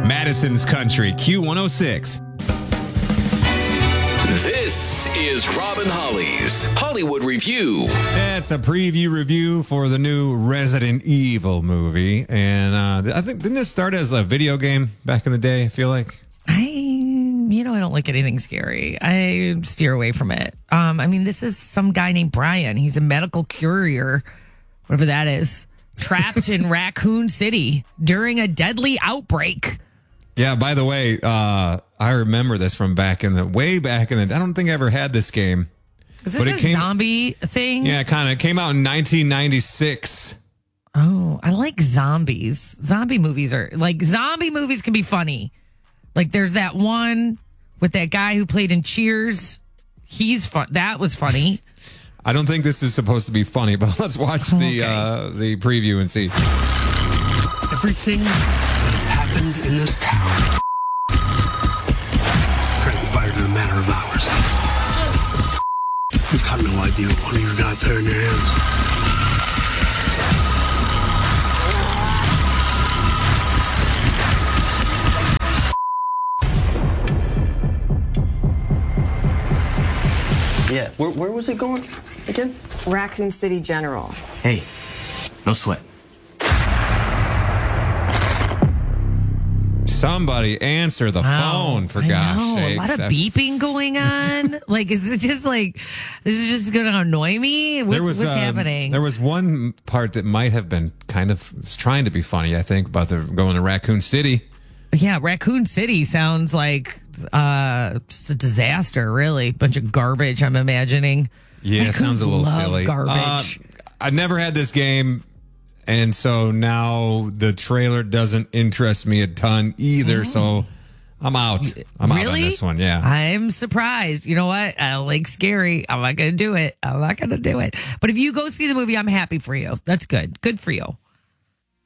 Madison's Country, Q106. This is Robin Holly's Hollywood Review. It's a preview review for the new Resident Evil movie. And I think, didn't this start as a video game back in the day, I feel like? I don't like anything scary. I steer away from it. This is some guy named Brian. He's a medical courier, whatever that is, trapped in Raccoon City during a deadly outbreak. Yeah, by the way, I remember this from way back in the, I don't think I ever had this game. Is this a zombie thing? Yeah, it kind of came out in 1996. Oh, I like zombies. Zombie movies can be funny. Like there's that one with that guy who played in Cheers. He's fun. That was funny. I don't think this is supposed to be funny, but let's watch the preview and see. Everything that has happened in this town transpired in a matter of hours. You've got no idea what one of you got there in your hands. Yeah, where was it going again? Raccoon City General. Hey, no sweat. Somebody answer the phone, for gosh sakes. A lot of beeping going on. Like, is it just like, this is just going to annoy me? What's happening? There was one part that might have been kind of trying to be funny, I think, about going to Raccoon City. Yeah, Raccoon City sounds like just a disaster, really. Bunch of garbage, I'm imagining. Yeah, it sounds a little silly. Garbage. I never had this game, and so now the trailer doesn't interest me a ton either, so I'm out. I'm out on this one, yeah. I'm surprised. You know what? I don't like scary. I'm not going to do it. But if you go see the movie, I'm happy for you. That's good. Good for you.